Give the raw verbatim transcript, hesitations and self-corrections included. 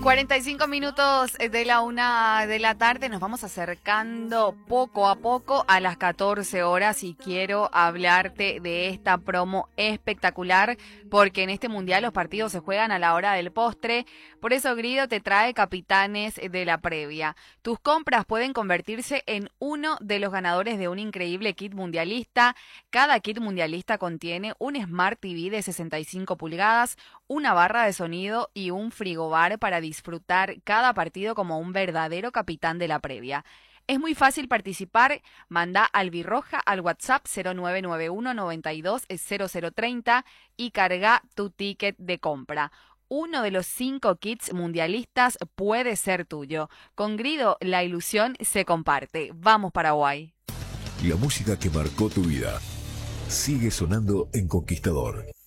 cuarenta y cinco minutos de la una de la tarde, nos vamos acercando poco a poco a las catorce horas y quiero hablarte de esta promo espectacular porque en este mundial los partidos se juegan a la hora del postre, por eso Grido te trae capitanes de la previa. Tus compras pueden convertirse en uno de los ganadores de un increíble kit mundialista. Cada kit mundialista contiene un Smart T V de sesenta y cinco pulgadas, una barra de sonido y un frigobar para disfrutar cada partido como un verdadero capitán de la previa. Es muy fácil participar, manda albirroja al WhatsApp cero nueve nueve uno noventa y dos cero cero treinta y carga tu ticket de compra. Uno de los cinco kits mundialistas puede ser tuyo. Con Grido la ilusión se comparte. Vamos Paraguay. La música que marcó tu vida sigue sonando en Conquistador.